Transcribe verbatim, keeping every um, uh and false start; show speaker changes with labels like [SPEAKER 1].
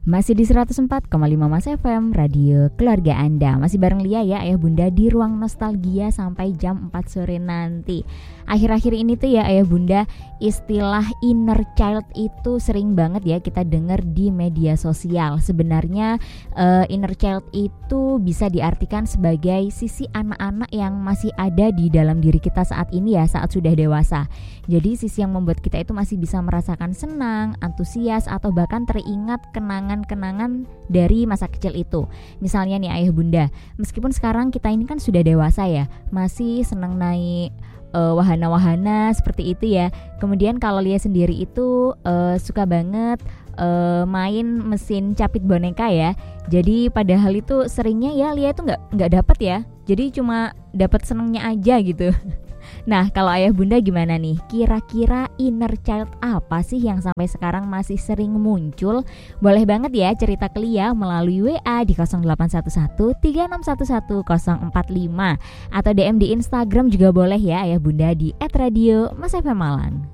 [SPEAKER 1] Masih di seratus empat koma lima Mas F M, radio keluarga Anda. Masih bareng Lia ya, Ayah Bunda di ruang nostalgia sampai jam empat sore nanti. Akhir-akhir ini tuh ya Ayah Bunda, istilah inner child itu sering banget ya kita dengar di media sosial. Sebenarnya uh, inner child itu bisa diartikan sebagai sisi anak-anak yang masih ada di dalam diri kita saat ini ya, saat sudah dewasa. Jadi sisi yang membuat kita itu masih bisa merasakan senang, antusias, atau bahkan teringat kenangan-kenangan dari masa kecil itu. Misalnya nih Ayah Bunda, meskipun sekarang kita ini kan sudah dewasa ya, masih senang naik uh, wahana-wahana seperti itu ya. Kemudian kalau Lia sendiri itu uh, suka banget uh, main mesin capit boneka ya. Jadi padahal itu seringnya ya Lia itu nggak nggak dapat ya. Jadi cuma dapat senengnya aja gitu. Nah, kalau Ayah Bunda gimana nih? Kira-kira inner child apa sih yang sampai sekarang masih sering muncul? Boleh banget ya cerita ke Lia melalui W A di nol delapan satu satu tiga enam satu satu nol empat lima atau D M di Instagram juga boleh ya Ayah Bunda di et radio mas f m malang.